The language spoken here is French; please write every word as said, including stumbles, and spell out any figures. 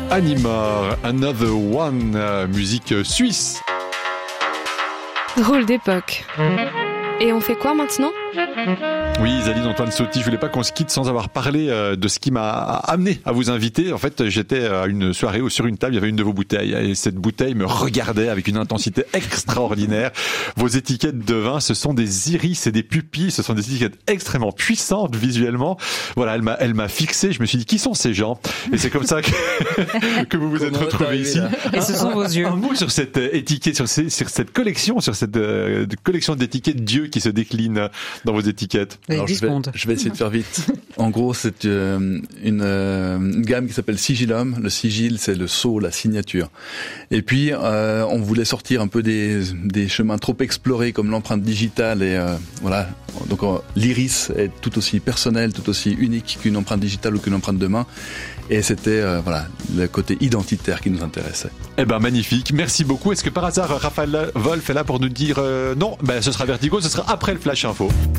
Animar, Another One, euh, musique suisse. Drôle d'époque. Et on fait quoi maintenant ? Oui, Isaline, Antoine Sauty, je voulais pas qu'on se quitte sans avoir parlé euh, de ce qui m'a amené à vous inviter. En fait, j'étais à une soirée où sur une table, il y avait une de vos bouteilles. Et cette bouteille me regardait avec une intensité extraordinaire. Vos étiquettes de vin, ce sont des iris et des pupilles. Ce sont des étiquettes extrêmement puissantes visuellement. Voilà, elle m'a, elle m'a fixé. Je me suis dit, qui sont ces gens ? Et c'est comme ça que, que vous vous êtes retrouvés ici. Et ce sont vos yeux. Un mot sur cette étiquette, sur, ces, sur cette collection, sur cette euh, collection d'étiquettes Dieu qui se décline dans vos étiquettes. Alors, je, vais, je vais essayer de faire vite. En gros, c'est euh, une, euh, une gamme qui s'appelle Sigillum. Le sigil, c'est le sceau, la signature. Et puis, euh, on voulait sortir un peu des, des chemins trop explorés comme l'empreinte digitale. Et euh, voilà. Donc, euh, l'iris est tout aussi personnel, tout aussi unique qu'une empreinte digitale ou qu'une empreinte de main. Et c'était euh, voilà le côté identitaire qui nous intéressait. Eh ben magnifique, merci beaucoup. Est-ce que par hasard Raphaël Wolf est là pour nous dire euh, non ? Ben ce sera Vertigo, ce sera après le Flash Info.